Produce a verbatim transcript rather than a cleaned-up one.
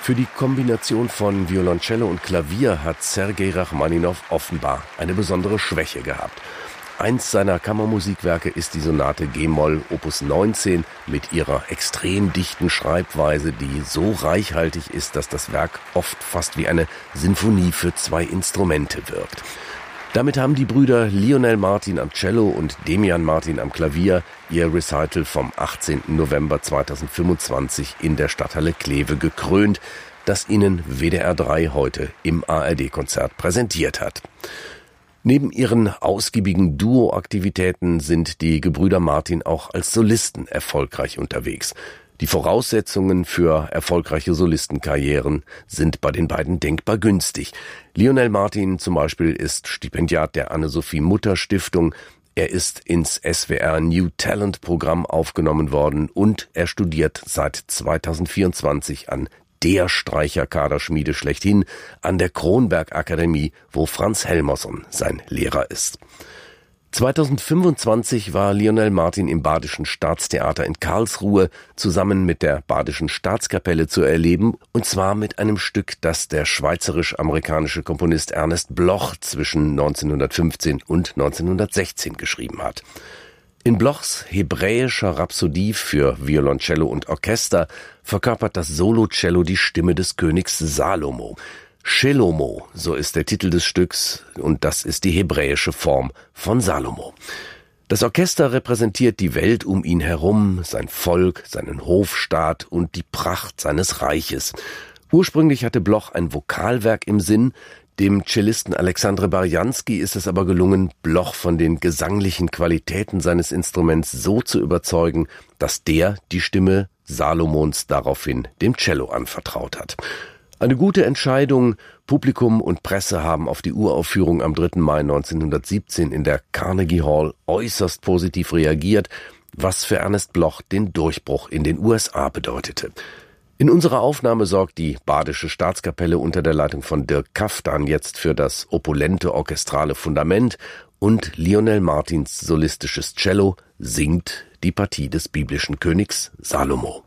Für die Kombination von Violoncello und Klavier hat Sergei Rachmaninow offenbar eine besondere Schwäche gehabt. Eins seiner Kammermusikwerke ist die Sonate G-Moll Opus neunzehn mit ihrer extrem dichten Schreibweise, die so reichhaltig ist, dass das Werk oft fast wie eine Sinfonie für zwei Instrumente wirkt. Damit haben die Brüder Lionel Martin am Cello und Demian Martin am Klavier ihr Recital vom achtzehnten November zweitausendfünfundzwanzig in der Stadthalle Kleve gekrönt, das ihnen W D R drei heute im A R D-Konzert präsentiert hat. Neben ihren ausgiebigen Duo-Aktivitäten sind die Gebrüder Martin auch als Solisten erfolgreich unterwegs. Die Voraussetzungen für erfolgreiche Solistenkarrieren sind bei den beiden denkbar günstig. Lionel Martin zum Beispiel ist Stipendiat der Anne-Sophie-Mutter-Stiftung. Er ist ins S W R New Talent Programm aufgenommen worden und er studiert seit zweitausendvierundzwanzig an der Streicherkaderschmiede schlechthin an der Kronberg Akademie, wo Franz Helmerson sein Lehrer ist. zweitausendfünfundzwanzig war Lionel Martin im Badischen Staatstheater in Karlsruhe zusammen mit der Badischen Staatskapelle zu erleben, und zwar mit einem Stück, das der schweizerisch-amerikanische Komponist Ernest Bloch zwischen neunzehnhundertfünfzehn und neunzehnhundertsechzehn geschrieben hat. In Blochs hebräischer Rhapsodie für Violoncello und Orchester verkörpert das Solocello die Stimme des Königs Salomo. Shelomo, so ist der Titel des Stücks, und das ist die hebräische Form von Salomo. Das Orchester repräsentiert die Welt um ihn herum, sein Volk, seinen Hofstaat und die Pracht seines Reiches. Ursprünglich hatte Bloch ein Vokalwerk im Sinn. Dem Cellisten Alexandre Barjanski ist es aber gelungen, Bloch von den gesanglichen Qualitäten seines Instruments so zu überzeugen, dass der die Stimme Salomons daraufhin dem Cello anvertraut hat. Eine gute Entscheidung. Publikum und Presse haben auf die Uraufführung am dritten Mai neunzehnhundertsiebzehn in der Carnegie Hall äußerst positiv reagiert, was für Ernest Bloch den Durchbruch in den U S A bedeutete. In unserer Aufnahme sorgt die Badische Staatskapelle unter der Leitung von Dirk Kaftan jetzt für das opulente orchestrale Fundament, und Lionel Martins solistisches Cello singt die Partie des biblischen Königs Salomo.